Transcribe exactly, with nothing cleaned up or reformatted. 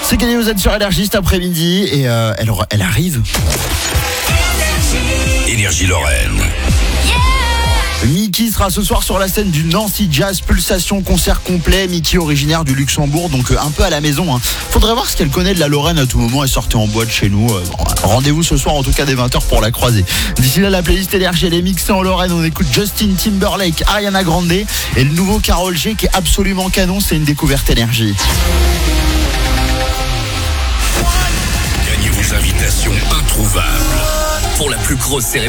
C'est gagné, vous êtes sur Énergie cet après-midi et euh, elle, elle arrive. Énergie Lorraine. Mickey sera ce soir sur la scène du Nancy Jazz Pulsation concert complet. Mickey originaire du Luxembourg, donc euh, un peu à la maison. Hein. Faudrait voir ce qu'elle connaît de la Lorraine à tout moment. Elle sortait en boîte chez nous. Euh, bon, rendez-vous ce soir en tout cas dès vingt heures pour la croiser. D'ici là, la playlist Énergie elle est mixée en Lorraine. On écoute Justin Timberlake, Ariana Grande et le nouveau Karol G qui est absolument canon. C'est une découverte Énergie. Gagnez vos invitations introuvables pour la plus grosse cérémonie